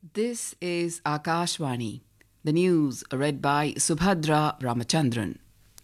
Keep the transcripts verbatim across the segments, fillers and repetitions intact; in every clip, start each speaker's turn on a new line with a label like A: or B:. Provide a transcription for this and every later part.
A: This is Akashvani. The news read by Subhadra Ramachandran.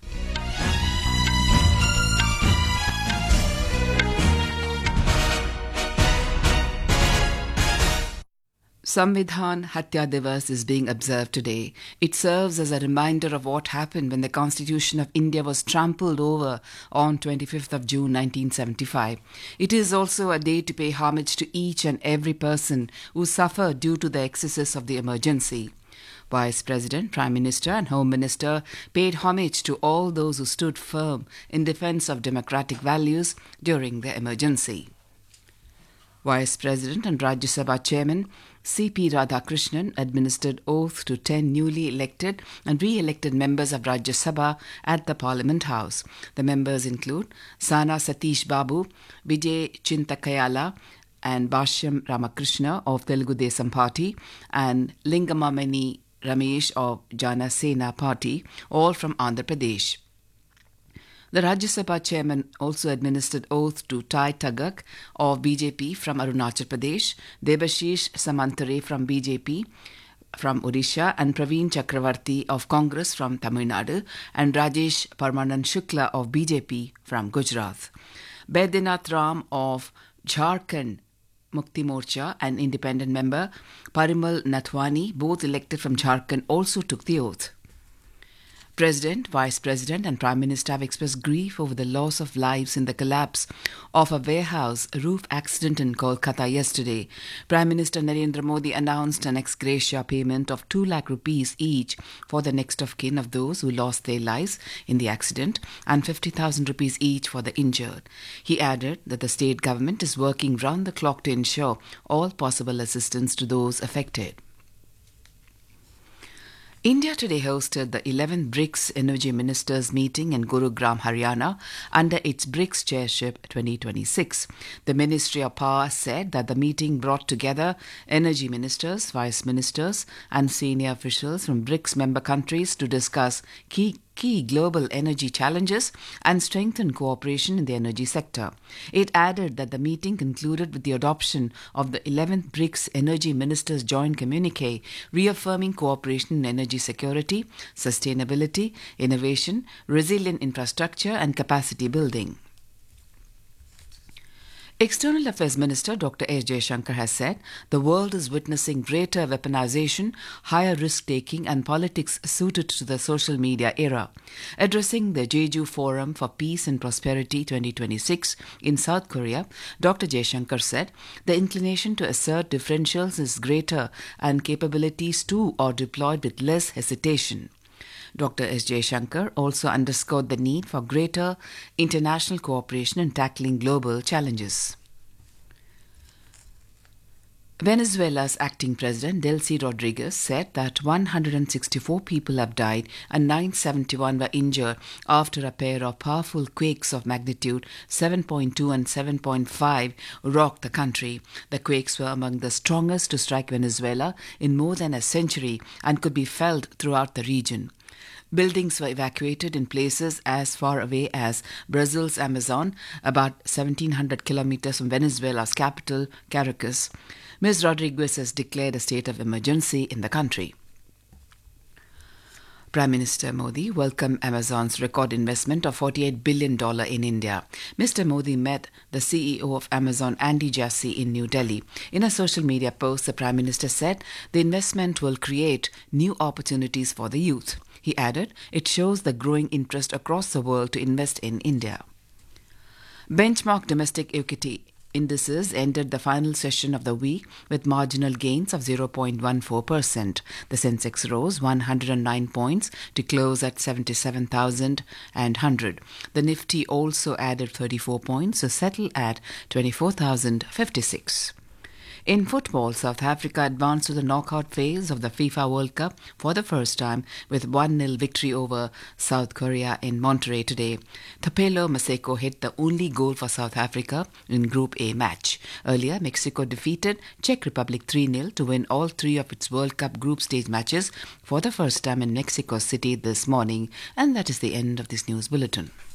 A: Samvidhan Hatya Divas is being observed today. It serves as a reminder of what happened when the Constitution of India was trampled over on twenty-fifth of June nineteen seventy-five. It is also a day to pay homage to each and every person who suffered due to the excesses of the emergency. Vice President, Prime Minister and Home Minister paid homage to all those who stood firm in defence of democratic values during the emergency. Vice President and Rajya Sabha Chairman C P Radhakrishnan administered oath to ten newly elected and re-elected members of Rajya Sabha at the Parliament House. The members include Sana Satish Babu, Vijay Chintakayala and Bhashyam Ramakrishna of Telugu Desam Party and Lingamamani Ramesh of Jana Sena Party, all from Andhra Pradesh. The Rajya Sabha chairman also administered oath to Tai Tagak of B J P from Arunachal Pradesh, Debashish Samantare from B J P from Odisha, and Praveen Chakravarti of Congress from Tamil Nadu, and Rajesh Parmanand Shukla of B J P from Gujarat. Baidyanath Ram of Jharkhand Mukti Morcha and independent member Parimal Nathwani, both elected from Jharkhand, also took the oath. President, Vice President and Prime Minister have expressed grief over the loss of lives in the collapse of a warehouse roof accident in Kolkata yesterday. Prime Minister Narendra Modi announced an ex gratia payment of two lakh rupees each for the next of kin of those who lost their lives in the accident and fifty thousand rupees each for the injured. He added that the state government is working round the clock to ensure all possible assistance to those affected. India today hosted the eleventh BRICS Energy Ministers meeting in Gurugram, Haryana, under its BRICS Chairship twenty twenty-six. The Ministry of Power said that the meeting brought together energy ministers, vice ministers, and senior officials from BRICS member countries to discuss key key global energy challenges and strengthen cooperation in the energy sector. It added that the meeting concluded with the adoption of the eleventh BRICS Energy Ministers Joint Communique, reaffirming cooperation in energy security, sustainability, innovation, resilient infrastructure and capacity building. External Affairs Minister Doctor S. Jaishankar has said the world is witnessing greater weaponization, higher risk-taking and politics suited to the social media era. Addressing the Jeju Forum for Peace and Prosperity twenty twenty-six in South Korea, Doctor Jaishankar said the inclination to assert differentials is greater and capabilities too are deployed with less hesitation. Doctor S. Jaishankar also underscored the need for greater international cooperation in tackling global challenges. Venezuela's acting president, Delcy Rodriguez, said that one hundred sixty-four people have died and nine hundred seventy-one were injured after a pair of powerful quakes of magnitude seven point two and seven point five rocked the country. The quakes were among the strongest to strike Venezuela in more than a century and could be felt throughout the region. Buildings were evacuated in places as far away as Brazil's Amazon, about seventeen hundred kilometers from Venezuela's capital, Caracas. Miz Rodriguez has declared a state of emergency in the country. Prime Minister Modi welcomed Amazon's record investment of forty-eight billion dollars in India. Mister Modi met the C E O of Amazon, Andy Jassy, in New Delhi. In a social media post, the Prime Minister said the investment will create new opportunities for the youth. He added, it shows the growing interest across the world to invest in India. Benchmark domestic equity indices ended the final session of the week with marginal gains of zero point one four percent. The Sensex rose one hundred nine points to close at seventy-seven thousand one hundred. The Nifty also added thirty-four points to settle at twenty-four thousand fifty-six. In football, South Africa advanced to the knockout phase of the FIFA World Cup for the first time with one nil victory over South Korea in Monterrey today. Thapelo Maseko hit the only goal for South Africa in Group A match. Earlier, Mexico defeated Czech Republic three nil to win all three of its World Cup group stage matches for the first time in Mexico City this morning. And that is the end of this news bulletin.